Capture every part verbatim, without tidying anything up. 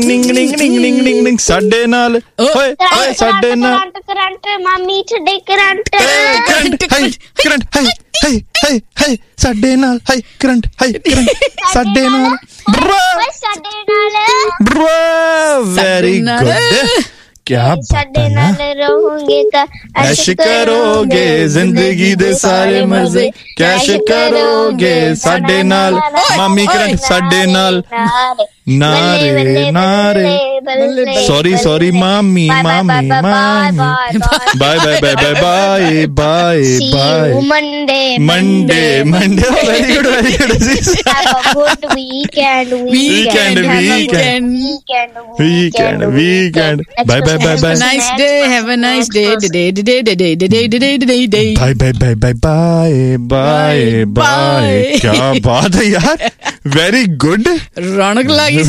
ਨਿੰਗ ਨਿੰਗ ਨਿੰਗ ਨਿੰਗ ਨਿੰਗ ਨਿੰਗ ਸਾਡੇ ਨਾਲ ਓਏ ਓਏ ਸਾਡੇ ਨਾਲ ਕਰੰਟ ਮਾਮੀ ਛੱਡੇ current current high current high high high high ਸਾਡੇ ਨਾਲ ਹਾਈ ਕਰੰਟ ਹਾਈ ਕਰੰਟ ਸਾਡੇ ਨਾਲ ਸਾਡੇ ਨਾਲ ਬ੍ਰੋ ਵੈਰੀ ਗੁੱਡ क्या ਸਾਡੇ ਨਾਲ ਰਹੋਗੇ ਤਾਂ ऐश करोगे जिंदगी दे सारे मजे कैश करोगे साडे नाल मामी करंट साडे नाल नारे नारे सॉरी सॉरी मामी मामी मामी bye bye bye bye bye bye by Monday Monday Monday very good very good good weekend weekend weekend weekend weekend bye bye bye bye nice day have a nice day day day day day day day day day bye bye bye bye bye bye bye क्या बात है यार very good रौनक लगी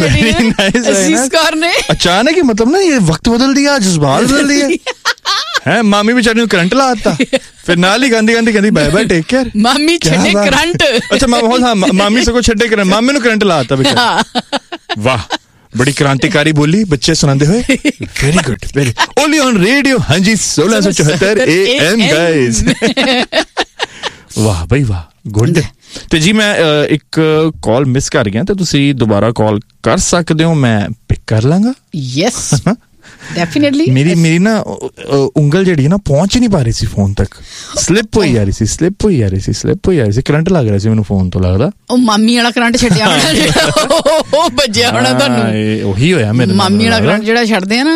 ने अचानक ही मतलब ना ये वक्त बदल दिया जज्बात बदल दिए है मामी बेचारी ने करंट लाता फिर नाल ही गांधी गांधी कहती बाय बाय टेक केयर मामी छड्डे करंट अच्छा मामा हाँ मामी से को छड्डे करंट मामी ने करंट लाता बेचारी वाह बड़ी क्रांतिकारी बोली बच्चे सुनाते हुए very good very only on radio हाँ जी सोलह सौ चौहत्तर ए एम गाइस वाह भाई वाह गुड ਤੇ ਜੀ ਮੈਂ ਇੱਕ ਕਾਲ ਮਿਸ ਕਰ ਗਿਆ ਤੇ ਤੁਸੀਂ ਦੁਬਾਰਾ ਕਾਲ ਕਰ ਸਕਦੇ ਹੋ ਮੈਂ ਪਿਕ ਕਰ ਲਾਂਗਾ ਯੈਸ ਡੈਫੀਨਿਟਲੀ ਮੇਰੀ ਮੇਰੀ ਨਾ ਉਂਗਲ ਜਿਹੜੀ ਨਾ ਪਹੁੰਚ ਨਹੀਂ ਪਾ ਰਹੀ ਸੀ ਫੋਨ ਤੱਕ ਸਲਿਪ ਹੋਈ ਆ ਰਹੀ ਸੀ ਸਲਿਪ ਹੋਈ ਆ ਰਹੀ ਸੀ ਸਲਿਪ ਹੋਈ ਆ ਰਹੀ ਸੀ ਕਰੰਟ ਲੱਗ ਰਿਹਾ ਸੀ ਮੈਨੂੰ ਫੋਨ ਤੋਂ ਲੱਗਦਾ ਉਹ ਮਾਮੀ ਵਾਲਾ ਕਰੰਟ ਛੱਡਿਆ ਹੋਣਾ ਉਹ ਵੱਜਿਆ ਹੋਣਾ ਤੁਹਾਨੂੰ ਉਹੀ ਹੋਇਆ ਮੇਰੇ ਮਾਮੀ ਵਾਲਾ ਕਰੰਟ ਜਿਹੜਾ ਛੱਡਦੇ ਆ ਨਾ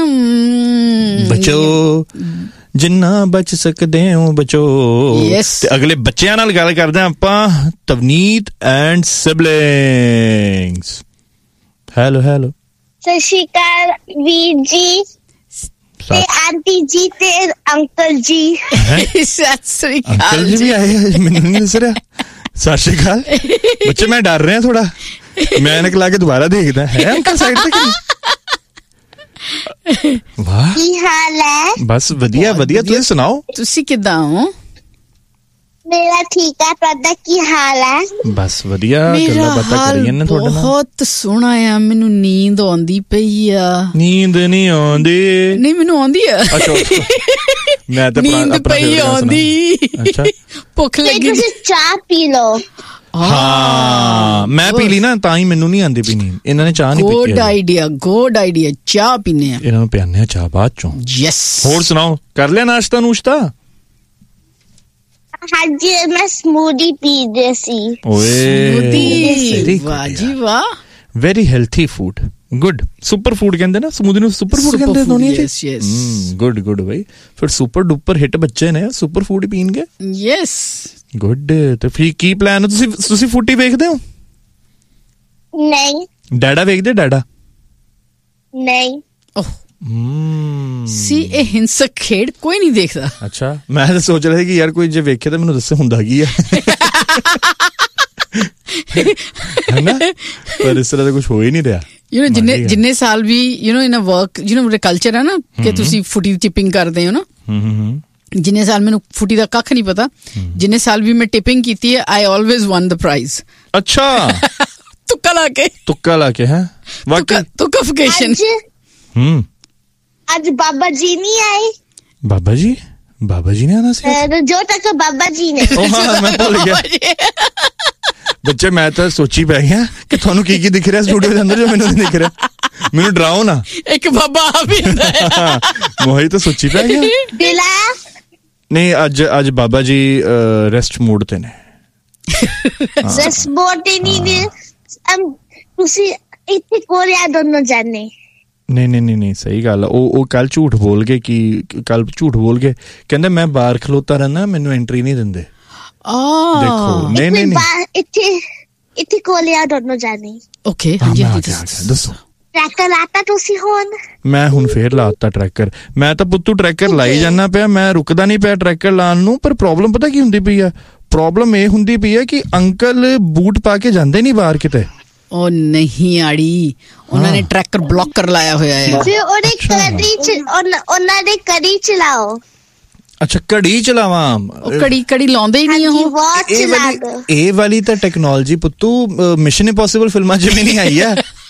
ਬੱਚੋ ਜਿੰਨਾ ਬਚ ਸਕਦੇ ਹੋ ਬਚੋ ਤੇ ਅਗਲੇ ਬੱਚਿਆਂ ਨਾਲ ਗੱਲ ਕਰਦੇ ਹਾਂ ਆਪਾਂ ਤਵਨੀਤ ਐਂਡ ਸਿਬਲਿੰਗਸ ਹੈਲੋ ਹੈਲੋ ਸਤਿ ਸ਼੍ਰੀ ਅਕਾਲ ਵੀਰ ਜੀ ਤੇ ਆਂਟੀ ਜੀ ਤੇ ਅੰਕਲ ਜੀ ਸਤਿ ਸ਼੍ਰੀ ਅਕਾਲ ਅੰਕਲ ਜੀ ਵੀ ਆਏ ਮੈਨੂੰ ਨਹੀਂ ਦੱਸ ਰਿਹਾ ਸਤਿ ਸ਼੍ਰੀ ਅਕਾਲ ਬੱਚੇ ਮੈਂ ਡਰ ਰਿਹਾ ਥੋੜਾ ਮੈਂ ਐਨਕ ਲਾ ਕੇ ਦੁਬਾਰਾ ਦੇਖਦਾ ਹੈ ਅੰਕਲ ਸਾਈਡ ਤੇ ਕਿ ਵਾਹ ਕੀ ਹਾਲ ਹੈ ਬਸ ਵਧੀਆ ਵਧੀਆ ਤੁਸੀਂ ਸੁਣਾਓ ਤੁਸੀਂ ਕਿੱਦਾਂ ਹੋ ਮੇਰਾ ਠੀਕ ਹੈ ਤੁਹਾਡਾ ਕੀ ਹਾਲ ਹੈ ਬਸ ਵਧੀਆ ਗੱਲਾਂ ਬਾਤਾਂ ਕਰੀਏ ਨੇ ਤੁਹਾਡੇ ਨਾਲ ਬਹੁਤ ਸੋਹਣਾ ਆ ਮੈਨੂੰ ਨੀਂਦ ਆਉਂਦੀ ਪਈ ਆ ਨੀਂਦ ਨਹੀਂ ਆਉਂਦੀ ਨਹੀਂ ਮੈਨੂੰ ਆਉਂਦੀ ਆ ਅੱਛਾ ਮੈਂ ਤਾਂ ਨੀਂਦ ਪਈ ਆਉਂਦੀ ਅੱਛਾ ਭੁੱਖ ਲੱਗੀ ਤੁਸੀਂ ਚਾਹ ਪੀ ਲਓ ਹਾਂ ਮੈਂ ਪੀ ਲਈ ਨਾ ਤਾਂ ਹੀ ਮੈਨੂੰ ਨਹੀਂ ਆਂਦੀ ਪੀਣੀ ਇਹਨਾਂ ਨੇ ਚਾਹ ਨਹੀਂ ਪੀਤੀ ਗੁੱਡ ਆਈਡੀਆ ਗੁੱਡ ਆਈਡੀਆ ਚਾਹ ਪੀਨੇ ਆ ਇਹਨਾਂ ਨੂੰ ਪਿਆਨੇ ਆ ਚਾਹ ਬਾਅਦ ਚੋਂ ਯੈਸ ਹੋਰ ਸੁਣਾਓ ਕਰ ਲਿਆ ਨਾਸ਼ਤਾ ਨੂਸ਼ਤਾ ਹਾਂਜੀ ਮੈਂ ਸਮੂਦੀ ਪੀ ਰਹੀ ਸੀ ਓਏ ਵਾਹ ਜੀ ਵਾਹ very healthy food good super food ਕਹਿੰਦੇ ਨਾ ਸਮੂਦੀ ਨੂੰ ਸੁਪਰ ਫੂਡ ਕਹਿੰਦੇ ਦੁਨੀਆ ਚ ਯੈਸ ਗੁੱਡ ਗੁੱਡ ਬਈ ਫਿਰ ਸੁਪਰ ਡੁਪਰ ਹਿੱਟ ਬੱਚੇ ਨੇ ਸੁਪਰ ਫੂਡ ਹੀ ਪੀਣਗੇ ਯੈਸ ਗੁੱਡ ਤੇ ਫਿਰ ਕੀ ਪਲਾਨ ਹੈ ਤੁਸੀਂ ਤੁਸੀਂ ਫੂਟੀ ਵੇਖਦੇ ਹੋ ਨਹੀਂ ਡਾਡਾ ਵੇਖਦੇ ਡਾਡਾ ਨਹੀਂ ਹਮ ਸੀ ਇਹ ਹਿੰਸਕ ਖੇਡ ਕੋਈ ਨਹੀਂ ਦੇਖਦਾ ਅੱਛਾ ਮੈਂ ਤਾਂ ਸੋਚ ਰਿਹਾ ਸੀ ਕਿ ਯਾਰ ਕੋਈ ਜੇ ਵੇਖੇ ਤਾਂ ਮੈਨੂੰ ਦੱਸੇ ਹੁੰਦਾ ਕੀ ਆ ਹੈ ਨਾ ਪਰ ਇਸ ਤਰ੍ਹਾਂ ਦਾ ਕੁਝ ਹੋ ਹੀ ਨਹੀਂ ਰਿਹਾ ਯੂ نو ਜਿੰਨੇ ਜਿੰਨੇ ਸਾਲ ਵੀ you know in a work you know culture ਹੈ ਨਾ ਕਿ ਤੁਸੀਂ ਫੁੱਟੀ ਦੀ ਟਿਪਿੰਗ ਕਰਦੇ ਹੋ ਨਾ ਜਿੰਨੇ ਸਾਲ ਮੈਨੂੰ ਫੁੱਟੀ ਦਾ ਕੱਖ ਨਹੀਂ ਪਤਾ ਜਿੰਨੇ ਸਾਲ ਵੀ ਮੈਂ ਟਿਪਿੰਗ ਕੀਤੀ ਹੈ ਆਈ ਆਲਵੇਜ਼ ਵਨ ਦ ਪ੍ਰਾਈਜ਼ ਅੱਛਾ ਤੁੱਕਾ ਲਾ ਕੇ ਤੁੱਕਾ ਲਾ ਕੇ ਹੈ ਤੁੱਕਾ ਤੁੱਕਾਫਿਕੇਸ਼ਨ ਹਮ ਅੱਜ ਬਾਬਾ ਜੀ ਨਹੀਂ ਆਏ ਬਾਬਾ ਜੀ ਬਾਬਾ ਜੀ ਨੇ ਆਣਾ ਸੀ ਜੋ ਤੱਕ ਬਾਬਾ ਜੀ ਨੇ ਉਹ ਹਾਂ ਮੈਂ ਭੁੱਲ ਗਿਆ ਬੱਚੇ ਮੈਂ ਤਾਂ ਸੋਚੀ ਪੈ ਗਿਆ ਕਿ ਤੁਹਾਨੂੰ ਕੀ ਕੀ ਦਿਖ ਰਿਹਾ ਸਟੂਡੀਓ ਦੇ ਅੰਦਰ ਜੋ ਮੈਨੂੰ ਨਹੀਂ ਦਿਖ ਰਿਹਾ ਮੈਨੂੰ ਡਰਾਓ ਨਾ ਇੱਕ ਬਾਬਾ ਆ ਵੀ ਹੁੰਦਾ ਹੈ ਮੋਹੀ ਤਾਂ ਸੋਚੀ ਪੈ ਗਿਆ ਦਿਲਾ ਨਹੀਂ ਅੱਜ ਅੱਜ ਬਾਬਾ ਜੀ ਰੈਸਟ ਮੋਡ ਤੇ ਨੇ ਰੈਸਟ ਮੋਡ ਤੇ ਨਹੀਂ ਨੇ ਤੁਸੀਂ ਇੱਥੇ ਕੋਰਿਆ ਦੋਨੋਂ ਜਾਣੇ ਨਹੀਂ ਨਹੀਂ ਨਹੀਂ ਨਹੀਂ ਸਹੀ ਗੱਲ ਉਹ ਉਹ ਕੱਲ ਝੂਠ ਬੋਲ ਗਏ ਕਿ ਕੱਲ ਝੂਠ ਬੋਲ ਗਏ ਕਹਿੰਦੇ ਮੈਂ ਬਾਹਰ ਖਲੋਤਾ ਰਹਿੰਦਾ ਮੈਨੂੰ ਐਂਟਰੀ ਨਹੀਂ ਦਿੰਦੇ ਆ ਦੇਖੋ ਨਹੀਂ ਨਹੀਂ ਨਹੀਂ ਇੱਥੇ ਇੱਥੇ ਕੋਲਿਆ ਦੋਨੋਂ ਜਾਣੇ ਓਕੇ ਹਾਂਜੀ ਹਾਂਜੀ ਦੱਸੋ ਟਰੈਕਰ ਲਾਤਾ ਤੁਸੀਂ ਹੁਣ ਮੈਂ ਹੁਣ ਫੇਰ ਲਾਤਾ ਟਰੈਕਰ ਮੈਂ ਤਾਂ ਪੁੱਤੂ ਟਰੈਕਰ ਲਾਈ ਜਾਣਾ ਪਿਆ ਮੈਂ ਰੁਕਦਾ ਨਹੀਂ ਪਿਆ ਟਰੈਕਰ ਲਾਉਣ ਨੂੰ ਪਰ ਪ੍ਰੋਬਲਮ ਪਤਾ ਕੀ ਹੁੰਦੀ ਪਈ ਆ ਪ੍ਰੋਬਲਮ ਇਹ ਹੁੰਦੀ ਪਈ ਆ ਕਿ ਅੰਕਲ ਬੂਟ ਪਾ ਕੇ ਜਾਂਦੇ ਨਹੀਂ ਬਾਹਰ ਕਿਤੇ ਉਹ ਨਹੀਂ ਆੜੀ ਉਹਨਾਂ ਨੇ ਟਰੈਕਰ ਬਲੌਕਰ ਲਾਇਆ ਹੋਇਆ ਹੈ ਫਿਰ ਉਹਦੇ ਕੜੀ ਚ ਉਹਨਾਂ ਦੇ ਕੜੀ ਚਲਾਓ ਅੱਛਾ ਕੜੀ ਚਲਾਵਾਂ ਉਹ ਕੜੀ ਕੜੀ ਲਾਉਂਦੇ ਹੀ ਨਹੀਂ ਉਹ ਇਹ ਵਾਲੀ ਇਹ ਵਾਲੀ ਤਾਂ ਟੈਕਨੋਲੋਜੀ ਪੁੱਤੂ ਮਿਸ਼ਨ ਇੰਪੋਸੀਬਲ ਫਿਲਮਾਂ 'ਚ ਵੀ ਨਹੀਂ ਆਈ ਆ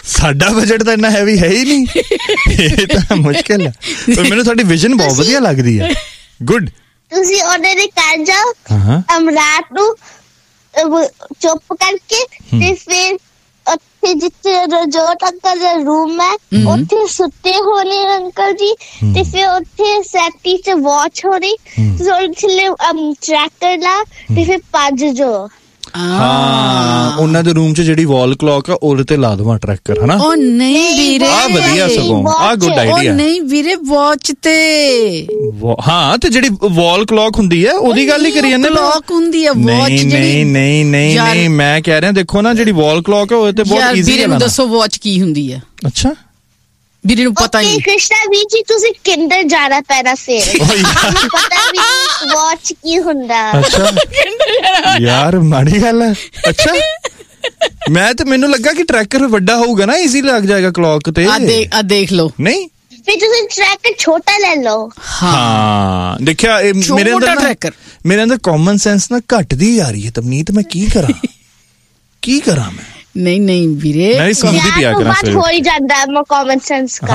ਸਾਡਾ ਬਜਟ ਤਾਂ ਇੰਨਾ ਹੈਵੀ ਹੈ ਹੀ ਨਹੀਂ, ਇਹ ਤਾਂ ਮੁਸ਼ਕਿਲ ਹੈ। ਪਰ ਮੈਨੂੰ ਤੁਹਾਡੀ ਵਿਜ਼ਨ ਬਹੁਤ ਵਧੀਆ ਲੱਗਦੀ ਹੈ। ਗੁੱਡ। ਤੁਸੀਂ ਉਹਨਾਂ ਦੇ ਘਰ ਜਾਓ, ਹਾਂ ਅਮ ਰਾਤ ਨੂੰ ਅਮ ਚੁੱਪ ਕਰਕੇ ਤੇ ਫਿਰ ਉੱਥੇ ਜਿੱਥੇ ਰਜੋਟ ਅੰਕਲ ਦਾ ਰੂਮ ਹੈ ਉੱਥੇ ਸੁੱਤੇ ਹੋਣੇ ਅੰਕਲ ਜੀ, ਤੇ ਫਿਰ ਉੱਥੇ ਸੈਟੀ ਚ ਵਾਚ ਹੋ ਰਹੀ, ਥੱਲੇ ਟਰੈਕਟਰ ਲਾ ਤੇ ਫਿਰ ਭੱਜ ਜੋ। ਹਾਂ, ਉਹਨਾਂ ਦੇ ਰੂਮ 'ਚ ਜਿਹੜੀ ਵਾਲ ਕਲੌਕ ਆ ਉਹਦੇ ਤੇ ਲਾ ਦਵਾਂ ਟਰੈਕਰ, ਹਨਾ? ਉਹ ਨਹੀਂ ਵੀਰੇ, ਆ ਵਧੀਆ ਸਗੋਂ, ਆ ਗੁੱਡ ਉਹ ਆਈਡੀਆ। ਨਹੀਂ ਵੀਰੇ, ਵਾਚ ਤੇ ਹਾਂ, ਤੇ ਜਿਹੜੀ ਵਾਲ ਕਲੌਕ ਹੁੰਦੀ ਹੈ ਉਹਦੀ ਗੱਲ ਹੀ ਕਰੀ ਜਾਂਦੇ। ਕਲੌਕ ਹੁੰਦੀ ਹੈ, ਵਾਚ ਨਹੀਂ ਨਹੀਂ ਨਹੀਂ ਨਹੀਂ ਨਹੀਂ, ਮੈਂ ਕਹਿ ਰਿਹਾ ਦੇਖੋ ਨਾ, ਜਿਹੜੀ ਵਾਲ ਕਲੌਕ ਹੈ ਉਹਦੇ ਤੇ ਬਹੁਤ ਈਜ਼ੀ ਹੈ। ਵੀਰੇ ਨੂੰ ਦੱਸੋ ਵਾਚ ਕੀ ਹੁੰਦੀ ਹੈ? ਅੱਛਾ, ਵੀਰੇ ਨੂੰ ਪਤਾ ਹੀ। ਕ੍ਰਿਸ਼ਨਾ ਵੀਰ ਜੀ ਤੁਸੀਂ ਕਿੰਡਰ ਜਾਣਾ ਪੈਣਾ ਫਿਰ, ਪਤਾ ਵੀ ਵਾਚ ਕੀ ਹੁੰਦਾ। ਅੱਛਾ ਯਾਰ, ਮਾੜੀ ਗੱਲ ਹੈ। ਅੱਛਾ, ਮੈਂ ਤੇ ਮੈਨੂੰ ਲੱਗਾ ਕਿ ਟਰੈਕਰ ਵੱਡਾ ਹੋਊਗਾ ਨਾ, ਈਜ਼ੀ ਲੱਗ ਜਾਏਗਾ ਕਲੌਕ ਤੇ। ਆ ਦੇਖ ਲਓ। ਨਹੀਂ, ਫਿਰ ਤੁਸੀਂ ਟਰੈਕਰ ਛੋਟਾ ਲੈ ਲਓ। ਹਾਂ, ਦੇਖਿਆ ਮੇਰੇ ਅੰਦਰ ਟਰੈਕਰ, ਮੇਰੇ ਅੰਦਰ ਕਾਮਨ ਸੈਂਸ ਨਾ ਘਟਦੀ ਜਾ ਰਹੀ ਹੈ ਤਮਨੀਤ। ਮੈਂ ਕੀ ਕਰਾਂ, ਕੀ ਕਰਾਂ ਮੈਂ? ਨਹੀਂ ਨਹੀਂ ਵੀਰੇ, ਮੈਂ ਸਮਝਦੀ ਪਿਆ ਕਰਾਂ ਬਾਤ ਹੋ ਹੀ ਜਾਂਦਾ ਮੈਂ ਕਾਮਨ ਸੈਂਸ ਕਰ।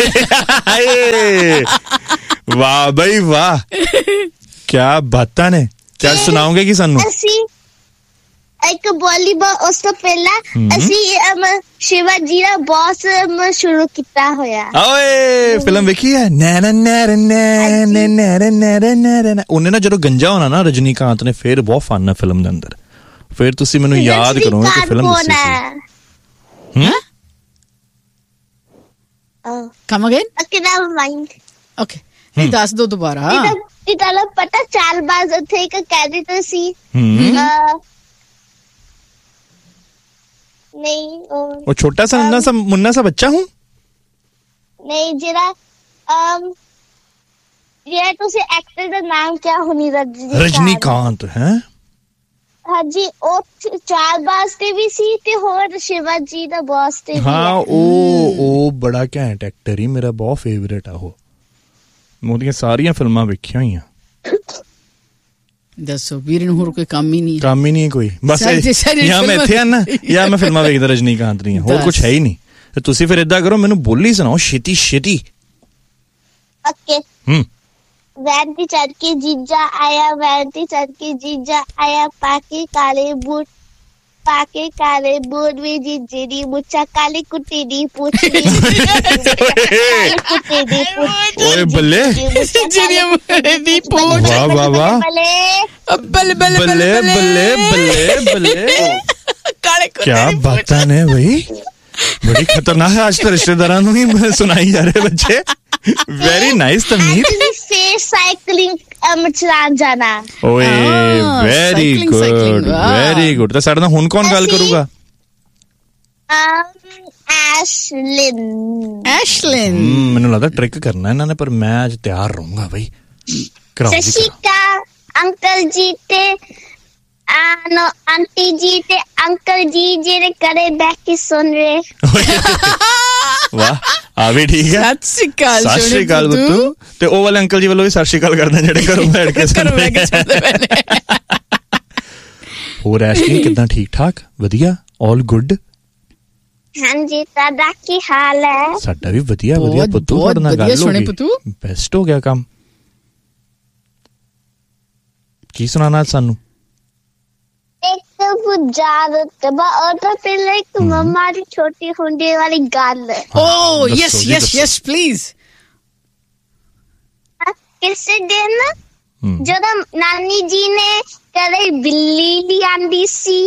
ਵਾਹ ਬਈ ਵਾਹ, ਕਿਆ ਬਾਤਾਂ ਨੇ। ਚੱਲ ਸੁਣਾਓਗੇ ਕੀ ਸਾਨੂੰ? ਅਸੀਂ ਇੱਕ ਵਾਲੀਬਾਲ, ਉਸ ਤੋਂ ਪਹਿਲਾਂ ਅਸੀਂ ਸ਼ਿਵਾ ਜੀ ਦਾ ਬੌਸ ਸ਼ੁਰੂ ਕੀਤਾ ਹੋਇਆ। ਓਏ ਫਿਲਮ ਵੇਖੀ ਹੈ? ਉਹਨੇ ਨਾ ਜਦੋਂ ਗੰਜਾ ਹੋਣਾ ਨਾ ਰਜਨੀਕਾਂਤ ਨੇ, ਫੇਰ ਬਹੁਤ ਫਨ ਹੈ ਫਿਲਮ ਦੇ ਅੰਦਰ। ਫਿਰ ਤੁਸੀਂ ਮੈਨੂੰ ਯਾਦ ਕਰੋਗੇ ਕਿ ਫਿਲਮ ਦੱਸੀ ਸੀ। ਹੂੰ? ਕਮ again? Okay, never mind. Okay, ਨਹੀਂ ਦੱਸ ਦੋ ਦੁਬਾਰਾ। ਤੁਹਾਨੂੰ ਪਤਾ ਚਾਲਬਾਜ਼ ਉੱਥੇ ਇੱਕ ਕੈਰੈਕਟਰ ਸੀ, ਨਹੀਂ ਉਹ ਛੋਟਾ ਸਾ ਮੁੰਨਾ ਸਾ ਮੁੰਨਾ ਸਾ ਬੱਚਾ ਹੂੰ, ਨਹੀਂ ਜਿਹੜਾ ਅਮ ਜਿਹੜਾ ਤੁਸੀਂ ਐਕਟਰ ਦਾ ਨਾਮ ਕਿਆ ਹੋਣੀ? ਰਜਨੀਕਾਂਤ ਹੈ। ਹਾਂਜੀ, ਉਹ ਚਾਲਬਾਜ਼ ਤੇ ਵੀ ਸੀ ਤੇ ਹੋਰ ਸ਼ਿਵਾ ਜੀ ਦਾ ਬੌਸ ਤੇ ਵੀ। ਹਾਂ, ਉਹ ਉਹ ਬੜਾ ਘੈਂਟ ਐਕਟਰ ਹੀ, ਮੇਰਾ ਬਹੁਤ ਫੇਵਰੇਟ ਆ ਉਹ। ਉਹਦੀਆਂ ਸਾਰੀਆਂ ਫਿਲਮਾਂ ਵੇਖੀਆਂ ਹੋਈਆਂ। ਦੱਸੋ ਵੀਰ ਨੂੰ ਹੋਰ ਕੋਈ ਕੰਮ ਹੀ ਨਹੀਂ? ਕੰਮ ਹੀ ਨਹੀਂ ਕੋਈ, ਬਸ ਜਾਂ ਮੈਂ ਇੱਥੇ ਆਣਾ ਜਾਂ ਮੈਂ ਫਿਲਮਾਂ ਵੇਖਦਾ ਰਜਨੀਕਾਂਤ ਦੀਆਂ, ਹੋਰ ਕੁਛ ਹੈ ਹੀ ਨਹੀਂ। ਤੇ ਤੁਸੀਂ ਫਿਰ ਏਦਾਂ ਕਰੋ, ਮੈਨੂੰ ਬੋਲੀ ਸੁਣਾਓ ਛੇਤੀ ਛੇਤੀ। ਓਕੇ। ਹੂੰ। ਵੈਨ ਦੀ ਚੜ ਕੇ ਜੀਜਾ ਆਇਆ, ਵੈਨ ਦੀ ਚੜ ਕੇ ਜੀਜਾ ਆਇਆ, ਪਾਕੇ ਕਾਲੇ ਬੂਟ, ਪਾਕੇ ਕਾਲੇ ਬੂਟ ਵੀ ਜੀਜੇ ਦੀ ਮੁੱਛਾਂ, ਕਾਲੀ ਕੁੱਤੀ ਦੀ ਪੁੱਛ ਦੀ ਕੁੱਤੀ ਦੀ ਪੁੱਛ। ਓਏ ਬੱਲੇ, ਦੀ ਪੋਚ। ਵਾਹ ਵਾਹ ਵਾਹ, ਬੱਲੇ ਬੱਲੇ ਬੱਲੇ ਬੱਲੇ ਬੱਲੇ ਬੱਲੇ, ਕਿਆ ਬਾਤਾਂ ਨੇ ਬਈ, ਬੜੀ ਖਤਰਨਾਕ ਹੈ। ਅੱਜ ਤਾਂ ਰਿਸ਼ਤੇਦਾਰਾਂ ਨੂੰ ਹੀ ਸੁਣਾਈ ਜਾ ਰਹੇ ਬੱਚੇ। Very nice ਤਮਨੀਤ। ਫੇਰ ਸਾਈਕਲਿੰਗ ਚਲਾਉਣ ਜਾਣਾ। ਓਏ ਵੈਰੀ ਗੁੱਡ, ਵੈਰੀ ਗੁੱਡ। ਤਾਂ ਸਾਡੇ ਨਾਲ ਹੁਣ ਕੌਣ ਗੱਲ ਕਰੂਗਾ? ਐਸ਼ਲਿਨ। ਐਸ਼ਲਿਨ, ਮੈਨੂੰ ਲੱਗਦਾ ਟ੍ਰਿਕ ਕਰਨਾ ਇਹਨਾਂ ਨੇ, ਪਰ ਮੈਂ ਅੱਜ ਤਿਆਰ ਰਹੂੰਗਾ ਬਈ। ਸਤਿ ਸ਼੍ਰੀ ਅਕਾਲ ਅੰਕਲ ਜੀ ਤੇ ਆਂਟੀ ਜੀ ਤੇ ਅੰਕਲ ਜੀ ਜਿਹੜੇ ਘਰੇ ਬੈਠ ਕੇ ਸੁਣ ਰਹੇ। ਵਾਹ, ਆ ਵੀ ਠੀਕ ਹੈ। ਸਤਿ ਸ਼੍ਰੀ ਅਕਾਲ, ਸਤਿ ਸ਼੍ਰੀ ਅਕਾਲ ਬੱਤੂ। ਤੇ ਉਹ ਵਾਲੇ ਅੰਕਲ ਜੀ ਵੱਲੋਂ ਵੀ ਸਤਿ ਸ਼੍ਰੀ ਅਕਾਲ ਕਰਦੇ ਜਿਹੜੇ ਘਰੋਂ ਬੈਠ ਕੇ ਸੁਣ ਰਹੇ। ਹੋਰ ਐਸ਼ਲਿਨ ਕਿੱਦਾਂ? ਠੀਕ ਠਾਕ, ਵਧੀਆ, ਆਲ ਗੁੱਡ? ਹਾਂਜੀ, ਤੁਹਾਡਾ ਕੀ ਹਾਲ ਹੈ? ਸਾਡਾ ਵੀ ਵਧੀਆ ਵਧੀਆ ਪੁੱਤੂ, ਤੁਹਾਡੇ ਨਾਲ ਗੱਲ ਹੋ ਗਈ, ਬੈਸਟ ਹੋ ਗਿਆ ਕੰਮ। ਕੀ ਸੁਣਾਣਾ ਸਾਨੂੰ? ਇੱਕ ਬੁਝਾਰਤ ਉਹਦਾ ਪਹਿਲਾਂ ਇੱਕ ਮੰਮਾ ਦੀ ਛੋਟੀ ਹੁੰਦੀ ਵਾਲੀ ਗੱਲ। ਓ ਯੈਸ ਯੈਸ ਯੈਸ ਪਲੀਜ਼। ਕਿਸੇ ਦਿਨ ਜਦੋਂ ਨਾਨੀ ਜੀ ਨੇ ਘਰੇ ਬਿੱਲੀ ਲਿਆਂਦੀ ਸੀ,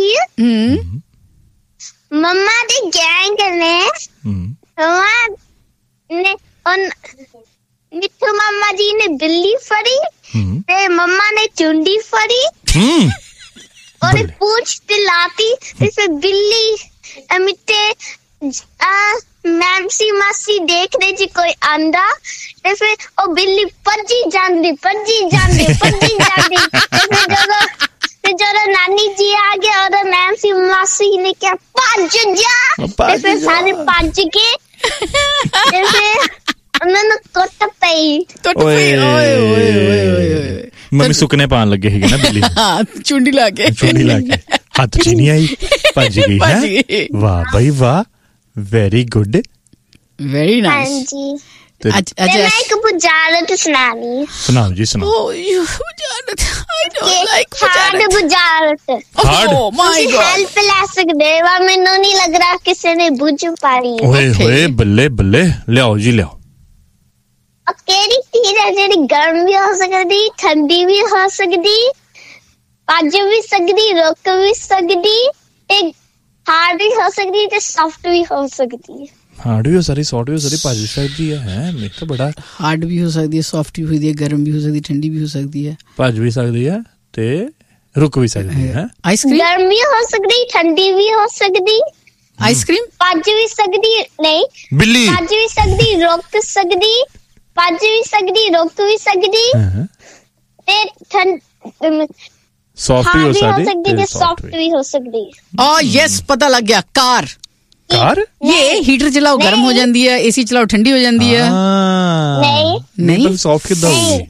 ਮੰਮਾ ਦੀ ਗੈਂਗ ਨੇ ਮੰਮਾ ਨੇ ਮਿੱਠੂ ਮਾਮਾ ਜੀ ਨੇ ਬਿੱਲੀ ਫੜੀ ਤੇ ਮੰਮਾ ਨੇ ਚੁੰਡੀ ਫੜੀ और पूछ दिलाती, फिर बिल्ली मिट्टे मैमसी मासी देख रही जी कोई आंदा, ते फिर ओ बिल्ली भजी जांदी भजी जांदी भजी जांदी। फिर जब फिर जब नानी जी आ गए और मैमसी मासी ने क्या भज जा, ते फिर सारे भज के ते फिर उन्होंने कुट पई कुट पई। ओए ओए ओए ओए, ਮੰਮੀ ਸੁੱਕਨੇ ਪਾਣ ਲੱਗੇ ਸੀਗੇ ਨਾ ਬਿੱਲੀ, ਹਾਂ ਚੁੰਡੀ ਲਾ ਕੇ ਚੁੰਡੀ ਲਾ ਕੇ ਹੱਥ ਚ ਨਹੀਂ ਆਈ, ਭੱਜ ਗਈ ਹੈ। ਵਾਹ ਬਈ ਵਾਹ, ਵੈਰੀ ਗੁੱਡ ਵੈਰੀ ਨਾਈਸ ਹਾਂਜੀ ਅੱਜ ਤੇ ਅੱਜ ਮੈਂ ਇੱਕ ਬੁਝਾਰਤ ਸੁਣਾਣੀ ਸੁਣਾਓ ਜੀ ਸੁਣਾਓ Oh, you Bujarrat. I don't like hard Bujarrat. ਬੁਝਾਰਤ Hard? Oh my ਤੁਸੀਂ God. ਹੈਲਪ ਲੈ ਸਕਦੇ ਵਾ ਮੈਨੂੰ ਨਹੀਂ ਲੱਗ ਰਿਹਾ ਕਿਸੇ ਨੇ ਬੁੱਝ ਪਾਈ ਓਏ Okay. ਹੋਏ ਬੱਲੇ ਬੱਲੇ ਲਿਆਓ ਜੀ ਲਿਆਓ ਉਹ ਕਿਹੜੀ ਚੀਜ਼ ਹੈ ਜਿਹੜੀ ਗਰਮ ਵੀ ਹੋ ਸਕਦੀ ਠੰਡੀ ਵੀ ਹੋ ਸਕਦੀ ਭੱਜ ਵੀ ਸਕਦੀ ਰੁਕ ਵੀ ਸਕਦੀ ਤੇ ਹਾਰਡ ਵੀ ਹੋ ਸਕਦੀ ਤੇ ਸੌਫਟ ਵੀ ਹੋ ਸਕਦੀ ਹਾਰਡ ਵੀ ਹੋ ਸਾਰੀ ਸੌਫਟ ਵੀ ਹੋ ਸਾਰੀ ਭਾਜੀ ਸਕਦੀ ਹੈ ਹੈ ਮੇਰੇ ਤਾਂ ਬੜਾ ਹਾਰਡ ਵੀ ਹੋ ਸਕਦੀ ਹੈ ਸੌਫਟ ਵੀ ਹੋ ਸਕਦੀ ਹੈ ਗਰਮ ਵੀ ਹੋ ਸਕਦੀ ਹੈ ਠੰਡੀ ਵੀ ਹੋ ਸਕਦੀ ਹੈ ਭੱਜ ਵੀ ਸਕਦੀ ਹੈ ਤੇ ਰੁਕ ਵੀ ਸਕਦੀ ਹੈ ਆਈਸਕ੍ਰੀਮ ਗਰਮ ਵੀ ਹੋ ਸਕਦੀ ਠੰਡੀ ਵੀ ਹੋ ਸਕਦੀ ਆਈਸਕ੍ਰੀਮ ਭੱਜ ਵੀ ਸਕਦੀ ਨਹੀਂ ਬਿੱਲੀ ਭੱਜ ਵੀ ਸਕਦੀ ਰੁਕ ਸਕਦੀ ਭੱਜ ਵੀ ਸਕਦੀ ਰੁਕ ਵੀ ਸਕਦੀ ਹਾਂ ਤੇ ਠੰਡ ਸੌਫਟ ਵੀ ਹੋ ਹਾਰਡ ਵੀ ਹੋ ਸਕਦੀ ਸਕਦੀ ਤੇ ਸੌਫਟ ਵੀ ਹੋ ਸਕਦੀ Oh yes ਪਤਾ ਲੱਗ ਗਿਆ ਕਾਰ ਕਾਰ ਇਹ ਹੀਟਰ ਚਲਾਓ ਗਰਮ ਹੋ ਜਾਂਦੀ ਹੈ ਏਸੀ ਚਲਾਓ ਠੰਡੀ ਹੋ ਜਾਂਦੀ ਹੈ ਨਹੀਂ ਨਹੀਂ ਪਰ ਸੌਫਟ ਕਿੱਦਾਂ ਹੋਊਗੀ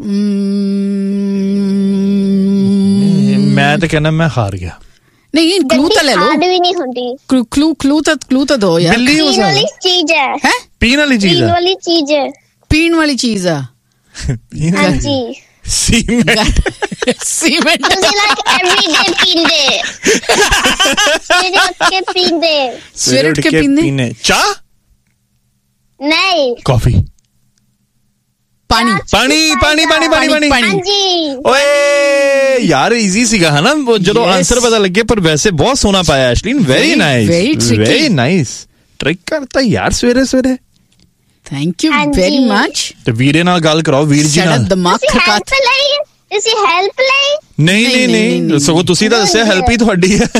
Mm, ਮੈਂ ਤਾਂ ਕਹਿੰਦਾ ਮੈਂ ਹਾਰ ਗਿਆ ਨਹੀਂ ਕਲੂ ਤਾਂ ਲੈ ਲਓ ਹਾਰਡ ਵੀ ਨਹੀਂ ਹੁੰਦੀ ਕਲੂ ਕਲੂ ਕਲੂ ਤਾਂ ਕਲੂ ਤਾਂ ਦੋ ਯਾਰ ਬਿੱਲੀ ਹੋ ਪੀਣ ਵਾਲੀ ਸਕਦੀ ਚੀਜ਼ ਹੈ ਹੈ ਪੀਣ ਵਾਲੀ ਚੀਜ਼ ਪੀਣ ਹੈ ਵਾਲੀ ਚੀਜ਼ ਹੈ ਪੀਣ ਵਾਲੀ ਚੀਜ਼ ਆ ਪੀਣ ਵਾਲੀ ਹਾਂਜੀ ਸੀਮੈਂਟ ਸੀਮੈਂਟ ਤੁਸੀਂ ਲਾਈਕ ਐਵਰੀਡੇ ਪੀਂਦੇ ਸਵੇਰੇ ਉੱਠ ਕੇ ਪੀਂਦੇ ਸਵੇਰੇ ਉੱਠ ਕੇ ਪੀਂਦੇ ਚਾਹ ਨਹੀਂ ਕਾਫੀ ਪਾਣੀ ਪਾਣੀ ਪਾਣੀ ਪਾਣੀ ਪਾਣੀ ਪਾਣੀ ਪਾਣੀ। ਹਾਂਜੀ ਓਏ ਯਾਰ ਈਜ਼ੀ ਸੀਗਾ ਹਨਾ ਉਹ ਜਦੋਂ Yes. ਆਨਸਰ ਪਤਾ ਲੱਗੇ ਪਰ ਵੈਸੇ ਬਹੁਤ ਸੋਹਣਾ ਪਾਇਆ ਐਸ਼ਲੀਨ very Very, nice very tricky. Very nice trick ਕਰਤਾ ਯਾਰ ਸਵੇਰੇ ਸਵੇਰੇ ਥੈਂਕ ਯੂ ਹਾਂਜੀ। ਵੈਰੀ ਮਚ ਤੇ ਵੀਰੇ ਨਾਲ ਗੱਲ ਕਰਾਓ ਵੀਰ ਜੀ ਸਾਡਾ ਨਾਲ ਦਿਮਾਗ ਤੁਸੀਂ ਖਰਕਾ ਹੈਲਪ ਲਈ ਤੁਸੀਂ ਹੈਲਪ ਲਈ ਨਹੀਂ ਨਹੀਂ, ਨਹੀਂ ਨਹੀਂ, ਨਹੀਂ ਨਹੀਂ, ਸਗੋਂ ਤੁਸੀਂ ਤਾਂ ਦੱਸਿਆ ਹੈਲਪ ਹੀ ਤੁਹਾਡੀ ਹੈ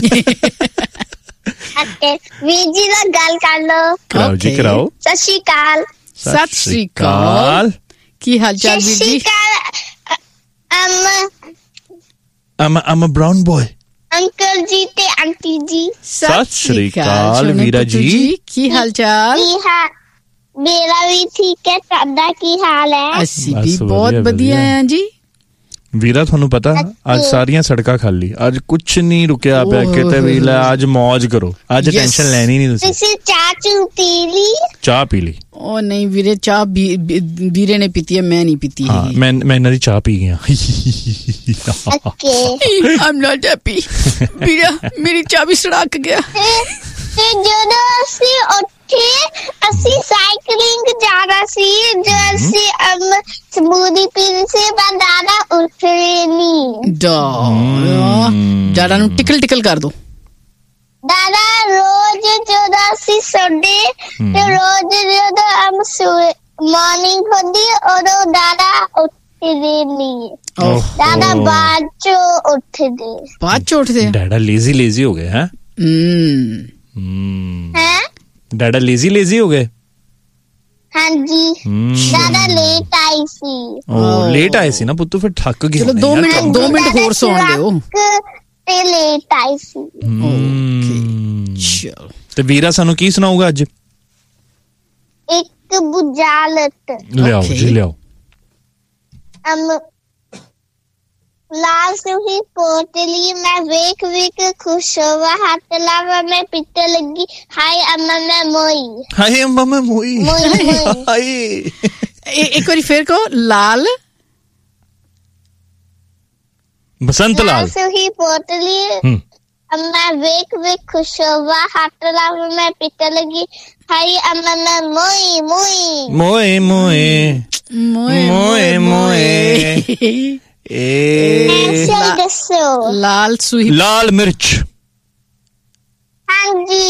ਓਕੇ ਵੀਰ ਜੀ ਨਾਲ ਗੱਲ ਕਰ ਲਓ ਕਰਾਓ ਜੀ Okay. ਕਰਾਓ ਸਤਿ ਸ਼੍ਰੀ ਅਕਾਲ ਸਤਿ ਸ਼੍ਰੀ ਅਕਾਲ ਕੀ ਹਾਲ ਚਾਲ ਸਤਿ ਵੀਰ ਸ਼੍ਰੀ ਜੀ ਅਕਾਲ ਅਮ I'm a, I'm a brown boy. Uncle ਜੀ ਤੇ ਆਂਟੀ ਜੀ ਸਤਿ ਸ਼੍ਰੀ ਅਕਾਲ ਸੋਨੂੰ ਵੀਰਾ ਪੁੱਤੂ ਜੀ। ਕੀ ਹਾਲ ਚਾਲ ਕੀ ਹਾਲ ਮੇਰਾ ਵੀ ਠੀਕ ਹੈ ਤੁਹਾਡਾ ਕੀ ਹਾਲ ਹੈ ਅਸੀਂ ਬਸ ਵੀ ਵਧੀਆ, ਬਹੁਤ ਵਧੀਆ ਵਧੀਆ। ਹਾਂ ਜੀ ਵੀਰਾ ਤੁਹਾਨੂੰ ਪਤਾ ਅੱਜ ਸਾਰੀਆਂ ਸੜਕਾਂ ਖਾਲੀ ਅੱਜ ਕੁਛ ਨਹੀਂ ਰੁਕਿਆ ਪਿਆ ਓਹ। ਕਿਤੇ ਵੀ ਲੈ ਅੱਜ ਮौज ਕਰੋ ਅੱਜ Yes. ਟੈਨਸ਼ਨ ਲੈਣੀ ਨਹੀਂ ਤੁਸੀਂ ਤੁਸੀਂ ਚਾਹ ਚੂ ਪੀ ਲਈ ਚਾਹ ਪੀ ਲਈ ਉਹ ਨਹੀਂ ਵੀਰੇ ਚਾਹ ਵੀ- ਵੀ- ਵੀਰੇ ਨੇ ਪੀਤੀ ਹੈ ਮੈਂ ਨਹੀਂ ਪੀਤੀ ਹਾਂ ਹੈ ਮੈਂ ਮੈਂ ਇਹਨਾਂ ਦੀ ਚਾਹ ਪੀ ਗਿਆ ਓਕੇ ਆਮ ਨਾਟ ਹੈਪੀ ਵੀਰਾ ਮੇਰੀ ਚਾਹ ਵੀ ਸੜਕ ਗਿਆ ਤੇ ਤੇ ਜਦੋਂ ਅਸੀਂ ਉੱਠੇ ਅਸੀਂ ਸਾਈਕਲਿੰਗ ਜਾਣਾ ਸੀ ਜੋ ਅਸੀਂ ਅਮ ਸਮੂਦੀ ਪੀਣ ਸੀ ਪਰ ਦਾਦਾ ਉੱਠੇ ਨਹੀਂ ਡਾ ਡਾਡਾ ਨੂੰ ਟਿਕਲ ਟਿਕਲ ਕਰ ਦੋ ਦਾਦਾ ਰੋਜ਼ ਜਦੋਂ ਅਸੀਂ ਸੌਂਦੇ ਤੇ ਰੋਜ਼ ਜਦੋਂ ਅਮ ਮਾਰਨਿੰਗ ਹੁੰਦੀ ਉਦੋਂ ਦਾਦਾ ਉੱਠਦੇ ਨਹੀਂ ਓਹ ਦਾਦਾ ਬਾਅਦ ਚੋਂ ਉੱਠਦੇ ਬਾਅਦ ਚ ਉੱਠਦੇ ਆ ਡੈਡਾ ਲੇਜ਼ੀ ਲੇਜ਼ੀ ਹੋ ਗਏ ਹੈ ਹਮ ਹਮ ਹੈ ਡੈਡਾ ਲੇਜ਼ੀ ਲੇਜ਼ੀ ਹੋ ਗਏ ਹਾਂਜੀ ਹਮ ਦਾਦਾ ਲੇਟ ਆਈ ਸੀ ਉਹ ਲੇਟ ਆਏ ਸੀ ਨਾ ਪੁੱਤੂ ਫਿਰ ਥੱਕ ਗਏ ਚਲੋ ਹੋਣੇ ਦੋ ਯਾਰ ਮਿੰਟ ਕੰਮ। ਦੋ ਮਿੰਟ ਹੋਰ ਸੌਣ ਦਿਓ ਟਰੱਕ ਤੇ ਲੇਟ ਆਈ ਸੀ ਹਮ। ਚਲੋ ਤੇ ਵੀਰਾ ਸਾਨੂੰ ਕੀ ਸੁਣਾਊਗਾ ਅੱਜ ਇੱਕ ਬੁਝਾਰਤ ਲਿਆਓ Okay. ਜੀ ਲਿਆਓ ਅਮ ਲਾਲ ਸੁਹੀ ਪੋਟਲੀ ਮੈਂ ਵੇਖ ਵੇਖ ਖੁਸ਼ ਹੋਵਾ ਹੱਥ ਲਾਵਾ ਮੈਂ ਪਿੱਟ ਲੱਗੀ ਹਾਏ ਅੰਮਾ ਮੈਂ ਮੋਈ ਹਾਏ ਅੰਮਾ ਮੈਂ ਮੋਈ ਮੋਈ ਮੋਈ ਹਾਏ ਇਹ- ਇੱਕ ਵਾਰੀ ਫੇਰ ਕਹੋ ਲਾਲ ਬਸੰਤ ਲਾਲ ਲਾਲ ਸੁਹੀ ਪੋਟਲੀ ਹਮ ਅੰਮਾ ਵੇਖ ਵੇਖ ਖੁਸ਼ ਹੋਵਾ ਹੱਥ ਲਾਵਾ ਮੈਂ ਪਿੱਟ ਲੱਗੀ ਹਾਏ ਅੰਮਾ ਮੈਂ ਮੋਈ ਮੋਈ ਮੋਏ ਮੋਏ ਮੋਏ ਮੋਏ ਮੋਏ ਏ ਐਸੇ ਦੱਸੋ ਲਾਲ ਸੂਹੀ ਲਾਲ ਮਿਰਚ ਹਾਂਜੀ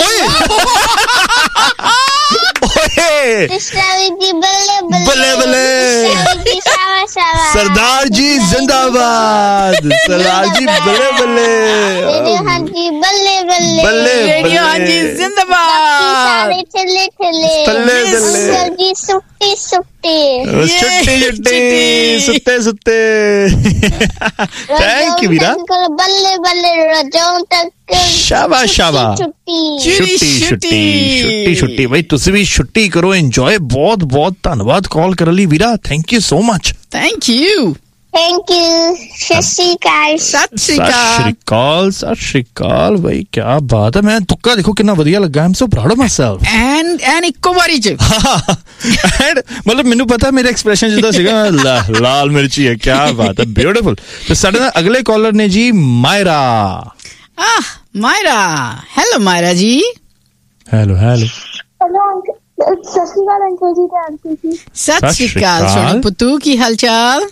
ਓਏ ਕ੍ਰਿਸ਼ਨਾ ਜੀ ਬੱਲੇ ਬੱਲੇ ਬੱਲੇ ਬੱਲੇ। ਕ੍ਰਿਸ਼ਨਾ ਜੀ ਸ਼ਾਵਾ ਸ਼ਾਵਾ ਸਰਦਾਰ ਜੀ ਜ਼ਿੰਦਾਬਾਦ ਸਰਦਾਰ ਜੀ ਬੱਲੇ ਬੱਲੇ ਰੇਡੀਓ ਹਾਂਜੀ ਬੱਲੇ ਬੱਲੇ ਬੱਲੇ ਰੇਡੀਓ ਹਾਂਜੀ ਬਾਕੀ ਜ਼ਿੰਦਾਬਾਦ ਸਾਰੇ ਠੱਲੇ ਠੱਲੇ ਬੱਲੇ ਬੱਲੇ। ਅੰਕਲ ਜੀ ਸੁੱਟੀ ਸੁੱਟੀ ਛੁੱਟੀ ਛੁੱਟੀ ਸੁੱਤੇ ਸੁੱਤੇ ਥੈਂਕ ਯੂ ਵੀਰਾ ਅੰਕਲ ਬੱਲੇ ਬੱਲੇ ਰਜੋਂ ਤੱਕ ਸ਼ਾਬਾਸ਼, ਸ਼ਾਬਾਸ਼। ਛੁੱਟੀ ਛੁੱਟੀ, ਛੁੱਟੀ ਛੁੱਟੀ ਛੁੱਟੀ। ਛੁੱਟੀ ਛੁੱਟੀ ਬਈ ਤੁਸੀਂ ਵੀ ਛੁੱਟੀ ਕਰੋ ਇੰਜੋਏ ਬਹੁਤ ਬਹੁਤ ਧੰਨਵਾਦ ਕਾਲ ਕਰਨ ਲਈ ਵੀਰਾ thank you so much thank you thank you सत श्री अकाल ਸਤਿ ਸ਼੍ਰੀ ਸਤਿ ਅਕਾਲ ਸ਼੍ਰੀ ਅਕਾਲ ਸਤਿ ਸ਼੍ਰੀ ਅਕਾਲ ਬਈ ਕੀ ਬਾਤ ਹੈ ਮੈਂ ਤੁੱਕਾ ਦੇਖੋ ਕਿੰਨਾ ਵਧੀਆ ਲੱਗਾ ਆਮ ਸੋ proud of myself and and ਇੱਕੋ ਵਾਰੀ ਚ ਐਂਡ ਮਤਲਬ ਮੈਨੂੰ ਪਤਾ ਮੇਰੇ ਐਕਸਪ੍ਰੈਸ਼ਨ ਜਿੱਦਾਂ ਸੀਗਾ ਲਾ- ਲਾਲ ਮਿਰਚੀ ਹੈ ਕੀ ਬਾਤ ਹੈ ਬਿਊਟੀਫੁਲ ਤੇ ਸਾਡੇ ਨਾਲ ਅਗਲੇ ਕਾਲਰ ਨੇ ਜੀ ਮਾਇਰਾ ਆਹ ਮਾਇਰਾ ਹੈਲੋ ਮਾਇਰਾ ਜੀ ਹੈਲੋ ਹੈਲੋ हेलो सत श्री अकाल अंकल जी ते आंटी जी ਸਤਿ ਸ਼੍ਰੀ ਅਕਾਲ ਅਕਾਲ। ਸੋਹਣੇ ਪੁੱਤੂ ਕੀ ਹਾਲ ਚਾਲ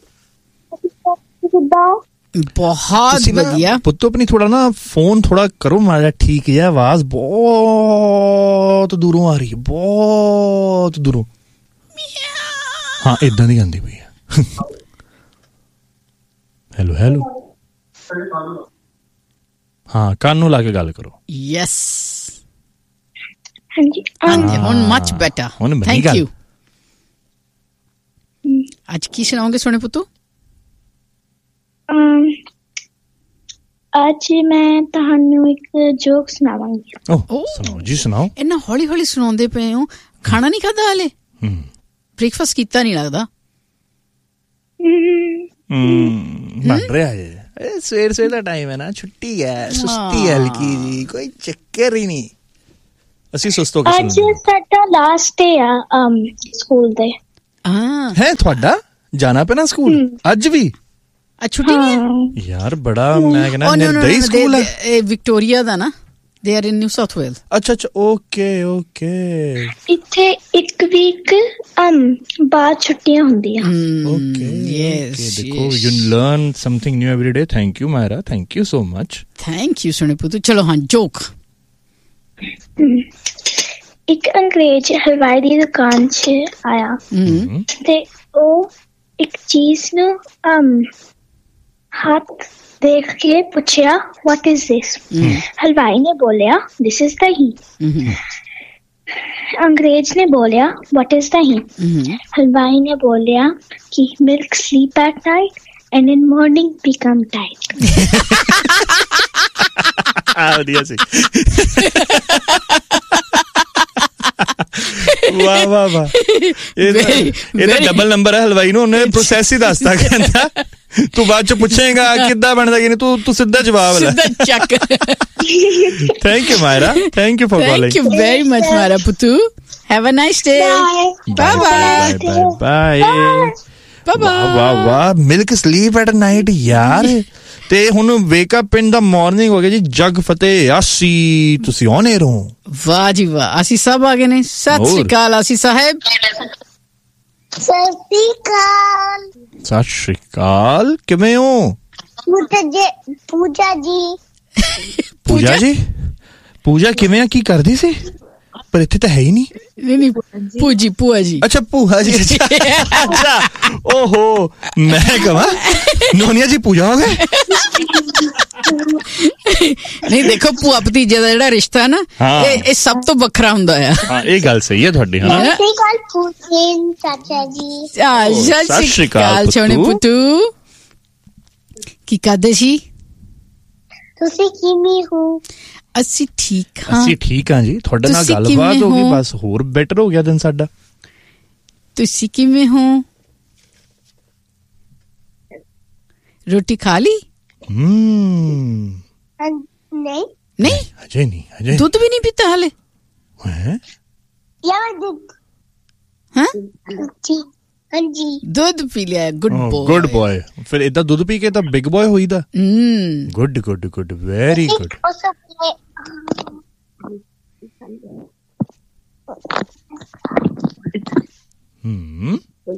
किदा ਬਹੁਤ ਤੁਸੀਂ ਨਾ ਵਧੀਆ ਪੁੱਤੋ ਆਪਣੀ ਥੋੜਾ ਨਾ ਫੋਨ ਥੋੜਾ ਕਰੋ ਮਾੜਾ ਠੀਕ ਜਿਹਾ ਆਵਾਜ਼ ਬਹੁਤ ਦੂਰੋਂ ਆ ਰਹੀ ਹੈ ਬਹੁਤ ਦੂਰੋਂ ਹਾਂ ਇਦਾਂ ਦੀ ਆਉਂਦੀ ਪਈ ਹੈ ਹੈਲੋ ਹੈਲੋ ਹਾਂ ਕੰਨ ਨੂੰ ਲਾ ਕੇ ਗੱਲ ਕਰੋ ਯੈਸ हाँ जी ਹਾਂਜੀ ਹੁਣ ਮਚ ਬੈਟਰ ਹੁਣ ਬਣੀ ਥੈਂਕ ਗੱਲ। ਯੂ ਅੱਜ ਕੀ ਸੁਣਾਓਗੇ ਸੋਹਣੇ ਪੁੱਤੂ ਅਮ, ਅੱਜ ਮੈਂ ਤੁਹਾਨੂੰ ਇੱਕ ਜੋਕ ਸੁਣਾਵਾਂਗੀ ਓਹ ਓ। ਸੁਣਾਓ ਜੀ ਸੁਣਾਓ ਇੰਨਾ ਹੌਲੀ ਹੌਲੀ ਸੁਣਾਉਂਦੇ ਪਏ ਹੋ ਖਾਣਾ ਨਹੀਂ ਖਾਦਾ ਹਲੇ ਹੂੰ ਬ੍ਰੇਕਫਾਸਟ ਕੀਤਾ ਨਹੀਂ ਲੱਗਦਾ ਹਮ, ਹੂੰ ਬਣ ਰਿਹਾ ਹੈ ਇਹ ਸਵੇਰ ਸਵੇਰ ਦਾ ਟਾਈਮ ਹੈ ਨਾ ਛੁੱਟੀ ਹੈ ਸੁਸਤੀ ਹੈ ਹਲਕੀ ਜੀ ਕੋਈ ਚੱਕਰ ਹੀ ਨਹੀਂ ਅਸੀਂ ਸੁਸਤ ਹੋ ਕੇ ਅੱਜ ਸੁਣਦੇ ਸਾਡਾ ਲਾਸਟ ਡੇ ਆ ਅਮ ਸਕੂਲ ਦੇ ਹਾਂ ਹੈ ਤੁਹਾਡਾ ਜਾਣਾ ਪੈਣਾ ਸਕੂਲ ਅੱਜ ਵੀ ਅੱਜ ਛੁੱਟੀ ਨਹੀਂ ਹੈ ਹਾਂ, ਯਾਰ ਬੜਾ ਮੈਂ ਕਹਿੰਦਾ Oh, no, no, no, ਨਿਰਦਈ no, school they- ਹੈ they- ਇਹ ਵਿਕਟੋਰੀਆ ਦਾ ਨਾ they are in new south ਵੇਲ ਅੱਛਾ ਅੱਛਾ ਓਕੇ ਓਕੇ ਇੱਥੇ ਇੱਕ ਵੀਕ ਅਮ ਬਾਅਦ ਛੁੱਟੀਆਂ ਹੁੰਦੀਆਂ ਓਕੇ ਯੈਸ ਦੇਖੋ you learn something new every day thank you ਮਾਇਰਾ thank you so much thank you ਸੋਹਣੇ ਪੁੱਤੂ ਚਲੋ ਹਾਂ ਜੋਕ ਇੱਕ ਅੰਗਰੇਜ਼ ਹਲਵਾਈ ਦੀ ਦੁਕਾਨ 'ਚ ਆਇਆ ਤੇ ਉਹ ਇੱਕ ਚੀਜ਼ ਨੂੰ ਅਮ ਹੱਥ ਦੇਖ ਕੇ ਪੁੱਛਿਆ what is this ਹਲਵਾਈ ਨੇ ਬੋਲਿਆ this is ਦਹੀਂ ਅੰਗਰੇਜ਼ ਨੇ ਬੋਲਿਆ what is ਦਹੀਂ ਹਲਵਾਈ ਨੇ ਬੋਲਿਆ ਕਿ milk sleep at night and in morning become tight ਆ ਵਧੀਆ ਸੀ ਵਾਹ ਵਾਹ ਵਾਹ ਇਹ ਤਾਂ- Very, ਇਹ ਤਾਂ very- ਡਬਲ ਨੰਬਰ ਹੈ ਹਲਵਾਈ ਨੂੰ ਉਹਨੇ ਪ੍ਰੋਸੈਸ ਹੀ ਦੱਸਤਾ ਕਹਿੰਦਾ ਤੂੰ ਬਾਅਦ ਚ ਪੁੱਛੇਗਾ ਕਿੱਦਾਂ ਬਣਦਾ ਕਿ ਨਹੀਂ ਤੂੰ ਤੂੰ ਸਿੱਧਾ ਜਵਾਬ ਲੈ ਸਿੱਧਾ ਚੱਕ thank you ਮਾਇਰਾ thank you for thank you calling very much ਮਾਰਾ ਪੁੱਤੂ have a nice day Bye. Bye bye bye bye bye ਵਾਹ ਵਾਹ ਵਾਹ ਮਿਲਕ ਸਲੀਪ ਐਟ ਨਾਈਟ ਯਾਰ ਤੇ ਹੁਣ ਵੇਕ ਅਪ ਇਨ ਦਾ ਮਾਰਨਿੰਗ ਹੋ ਗਿਆ ਜੀ ਜਗ ਫਤਿਹ ਆਸੀ ਤੁਸੀਂ ਆਨੇ ਰਹੋ ਵਾਹ ਜੀ ਵਾਹ ਅਸੀਂ ਸਭ ਆ ਗਏ ਨੇ ਸਤਿ ਸ਼੍ਰੀ ਹੋਰ। ਅਕਾਲ ਅਸੀਂ ਸਾਹਿਬ ਸਤਿ ਸ਼੍ਰੀ ਅਕਾਲ ਸਤਿ ਸ਼੍ਰੀ ਅਕਾਲ ਕਿਵੇਂ ਹੋ ਪੂਜਾ ਜੀ ਪੂਜਾ ਜੀ ਪੂਜਾ ਜੀ ਪੂਜਾ ਕਿਵੇਂ ਆ ਕੀ ਕਰਦੀ ਸੀ ਪਰ ਇੱਥੇ ਤਾਂ ਹੈ ਹੀ ਨਹੀਂ ਨਹੀਂ ਨਹੀਂ ਪੂਜੀ ਭੂਆ ਜੀ ਅੱਛਾ ਭੂਆ ਜੀ ਅੱਛਾ ਅੱਛਾ ਓਹੋ ਮੈਂ ਕਹਾਂ ਨੋਨੀਆ ਜੀ ਪੂਜਾ ਹੋ ਗਏ ਨਹੀਂ ਦੇਖੋ ਭੂਆ ਭਤੀਜੇ ਦਾ ਜਿਹੜਾ ਰਿਸ਼ਤਾ ਨਾ ਹਾਂ। ਇਹ ਇਹ ਸਭ ਤੋਂ ਵੱਖਰਾ ਹੁੰਦਾ ਆ ਹਾਂ ਇਹ ਗੱਲ ਸਹੀ ਹੈ ਤੁਹਾਡੀ ਹਾਂ ਸਤਿ ਸ਼੍ਰੀ ਅਕਾਲ ਪੂਜਨ ਚਾਚਾ ਜੀ ਆ, ਓ, ਸਤਿ ਸਤਿ ਸ਼੍ਰੀ ਸ਼੍ਰੀ ਅਕਾਲ ਅਕਾਲ ਛੋਣੇ ਪੁੱਤੂ। ਪੁੱਤੂ ਕੀ ਕਰਦੇ ਸੀ ਤੁਸੀਂ ਕਿਵੇਂ ਹੋ ਅਸੀਂ ਠੀਕ ਹਾਂ ਅਸੀਂ ਠੀਕ ਹਾਂ ਜੀ ਤੁਹਾਡੇ ਨਾਲ ਤੁਸੀਂ ਗੱਲਬਾਤ ਕਿਵੇਂ ਹੋ ਗਈ ਹੋ? ਬਸ ਹੋਰ ਬੈਟਰ ਹੋ ਗਿਆ ਦਿਨ ਸਾਡਾ ਤੁਸੀਂ ਕਿਵੇਂ ਹੋ ਰੋਟੀ ਖਾ ਲਈ ਹਮ ਨਹੀਂ ਨਹੀਂ ਅਜੇ ਨਹੀਂ ਅਜੇ ਦੁੱਧ ਵੀ ਨਹੀਂ ਪੀਤਾ ਹਾਲੇ ਹੈ ਯਾਰ ਦੁੱਧ ਹਾਂ ਜੀ ਹਾਂਜੀ ਦੁੱਧ ਪੀ ਲਿਆ ਗੁੱਡ ਬॉय ਗੁੱਡ ਬॉय ਫਿਰ ਇਦਾਂ ਦੁੱਧ ਪੀ ਕੇ ਤਾਂ ਬਿਗ ਬॉय ਹੋਈਦਾ ਹਮ good good good very good ਉਸ ਨੇ ਹਮ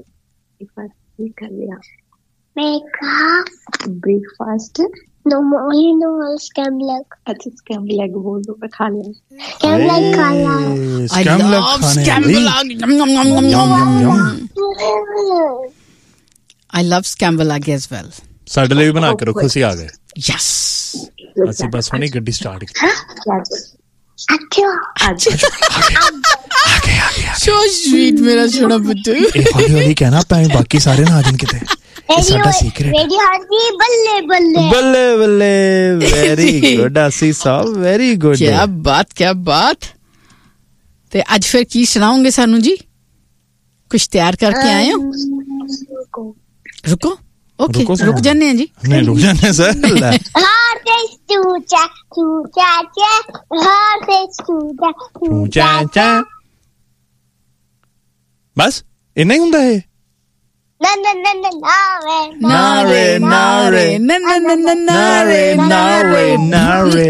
मैं कहा ब्रेकफास्ट नो मोली नो स्कैम लग अच्छा स्कैम लेग बोल दो मैं खा लिया स्कैम लग खाना I ਸਕੈਮ ਲੱਗ love ਖਾਣੇ scrambled egg. Yum, yum, yum, yum, Yama yum. Yama Yama I love scrambled egg as well. ਸਾਡੇ ਲਈ ਵੀ ਬਣਾ ਕੇ ਰੱਖੋ ਅਸੀਂ ਆ ਗਏ Yes. ਅਸੀਂ ਬਸ ਹੁਣੇ ਗੱਡੀ ਸਟਾਰਟ ਕੀਤੀ अच्छा ਆ ਗਏ ਆ ਗਏ So sweet, ਮੇਰਾ ਸੋਹਣਾ ਪੁੱਤੂ. ਇਹ ਹੌਲੀ ਹੌਲੀ ਕਹਿਣਾ ਪੈ ਬਾਕੀ ਸਾਰੇ ਨਾ ਆ ਜਾਣ ਕਿਤੇ ਇਹ ਸਾਡਾ ਸੀਕ੍ਰੇਟ रेडी हाथी बल्ले बल्ले ਬੱਲੇ ਬੱਲੇ ਵੈਰੀ ਗੁੱਡ ਅਸੀਂ ਸਭ ਵੈਰੀ ਗੁੱਡ ਕਿਆ ਬਾਤ ਕਿਆ ਬਾਤ. ਤੇ ਅੱਜ ਫਿਰ ਕੀ ਸੁਣਾਓਗੇ ਸਾਨੂੰ ਜੀ? ਕੁਝ ਤਿਆਰ ਕਰਕੇ ਆਏ ਹੋ? ਰੁਕੋ ओके रुको सर। रुक जाने हैं जी नहीं रुक जाने sir Heart is choo-cha, choo-cha-cha. Heart is choo-cha, choo-cha-cha. बस इतना ही ਹੁੰਦਾ ਹੈ Na na na na na re. ਨਾਰੇ ਨਾਰੇ ਨਾ ਨਾ ਨਾ ਨਾ ਨਾਰੇ ਨਾਰੇ ਨਾਰੇ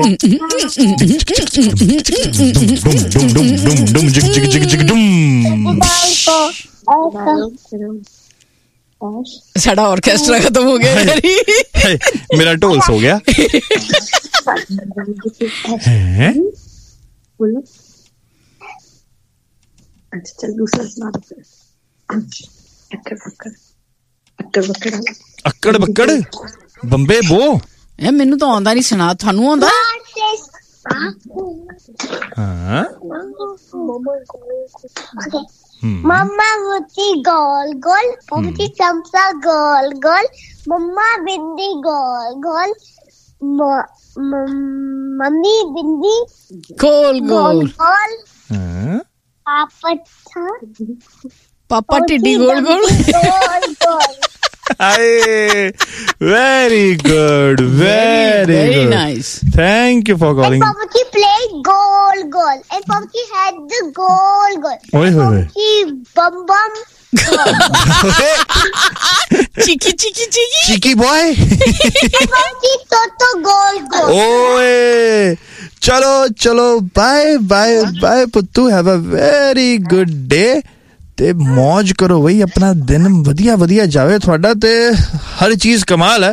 ਡੁਮ ਡੁਮ ਡੁਮ ਡੁਮ ਡੁਮ ਜਿਗ ਜਿਗ ਜਿਗ ਜਿਗ ਡੁਮ ਸਾਡਾ ਆਰਕੈਸਟਰਾ ਖਤਮ ਹੋ ਗਿਆ ਯਾਰ ਹਾਏ, ਮੇਰਾ ਢੋਲ ਸੋ ਗਿਆ ਹੈ बोलो अच्छा चल दूसरा सुना दो फिर अक्कड़ बक्कड़ अक्कड़ बक्कड़ ਅੱਕੜ ਬੱਕੜ ਬੰਬੇ ਬੋ ਇਹ ਮੈਨੂੰ ਤਾਂ ਆਉਂਦਾ ਨਹੀਂ ਸੁਣਾ ਤੁਹਾਨੂੰ ਆਉਂਦਾ Heart is ਹਾਂ Mama Vuti gol gol, Puti Samsa gol gol, Mama Bindi gol gol, Mummy Bindi ਗੋਲ gol ਗੋਲ gol, ਹਾਂ Papa Tha ਪਾਪਾ ਢਿੱਡੀ ਗੋਲ ਗੋਲ gol gol. ਹਾਏ very good very very good nice thank you for And calling Papa played gol gol, and Papa had the gol gol. ਓਏ ਹੋਏ ਹੋਏ He bum bum. Cheeky cheeky cheeky cheeky boy And Papa Toto gol gol. ਓਏ ਚਲੋ ਚਲੋ bye bye bye ਪੁੱਤੂ have a very good day ਤੇ ਮौज ਕਰੋ ਬਈ ਆਪਣਾ ਦਿਨ ਵਧੀਆ ਵਧੀਆ ਜਾਵੇ ਤੁਹਾਡਾ ਤੇ ਹਰ ਚੀਜ਼ ਕਮਾਲ ਹੈ